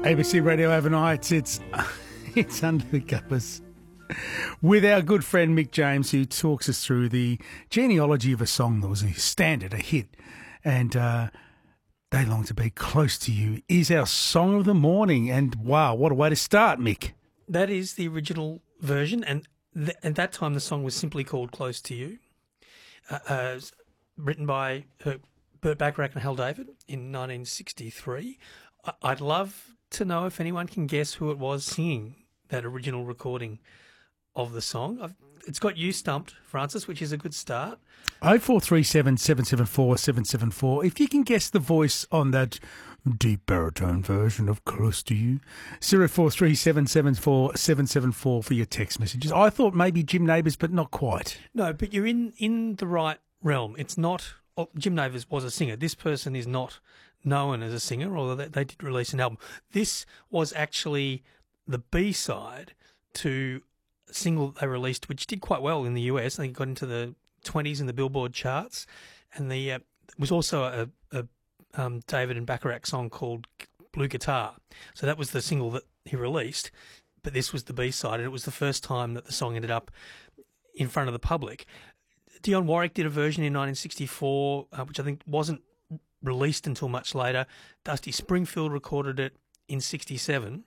ABC Radio overnight. It's Under the Covers with our good friend Mick James, who talks us through the genealogy of a song that was a standard, a hit, and They Long to Be Close to You is our song of the morning. And wow, what a way to start, Mick. That is the original version, and at that time the song was simply called Close to You, written by Burt Bacharach and Hal David in 1963. I'd love to know if anyone can guess who it was singing that original recording of the song. It's got you stumped, Francis, which is a good start. 0437 774 774. If you can guess the voice on that deep baritone version of Close to You, 0437 774 774 for your text messages. I thought maybe Jim Nabors, but not quite. No, but you're in the right realm. It's not... Jim Nabors was a singer. This person is not known as a singer, although they did release an album. This was actually the B-side to a single they released, which did quite well in the US. I think it got into the 20s in the Billboard charts. And it was also a David and Bacharach song called Blue Guitar. So that was the single that he released, but this was the B-side, and it was the first time that the song ended up in front of the public. Dionne Warwick did a version in 1964, which I think wasn't released until much later. Dusty Springfield recorded it in 1967.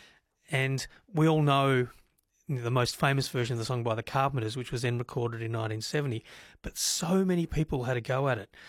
And we all know the most famous version of the song by the Carpenters, which was then recorded in 1970. But so many people had a go at it.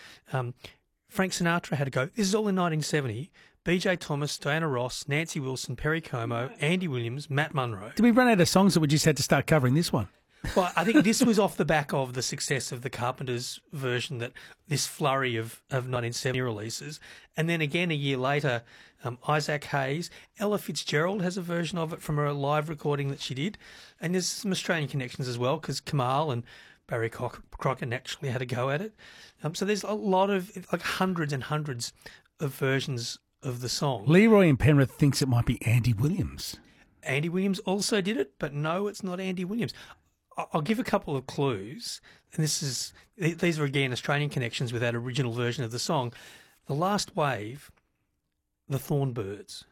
Frank Sinatra had a go. This is all in 1970. B.J. Thomas, Diana Ross, Nancy Wilson, Perry Como, Andy Williams, Matt Monro. Did we run out of songs that we just had to start covering this one? Well, I think this was off the back of the success of the Carpenters version, that this flurry of 1970 releases. And then again a year later, Isaac Hayes, Ella Fitzgerald has a version of it from a live recording that she did. And there's some Australian connections as well, because Kamal and Barry Crocker naturally had a go at it. So there's a lot of, like hundreds and hundreds of versions of the song. Leroy in Penrith thinks it might be Andy Williams. Andy Williams also did it, but no, it's not Andy Williams. I'll give a couple of clues, and these are again Australian connections with that original version of the song. The Last Wave, the Thornbirds.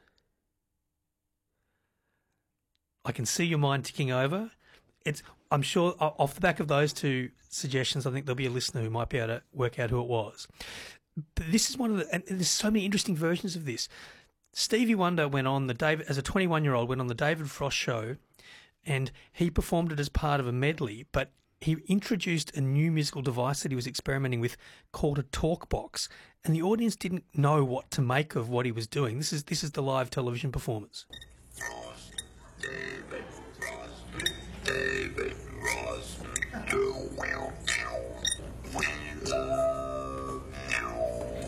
I can see your mind ticking over. I'm sure off the back of those two suggestions, I think there'll be a listener who might be able to work out who it was. But this is and there's so many interesting versions of this. Stevie Wonder went on as a 21-year-old, went on the David Frost show, and he performed it as part of a medley, but he introduced a new musical device that he was experimenting with called a talk box, and the audience didn't know what to make of what he was doing. This is the live television performance. David Ross, do well now. We love now.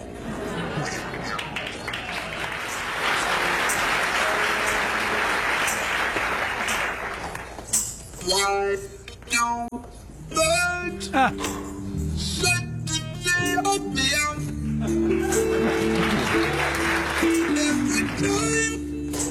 Why don't birds set the day of the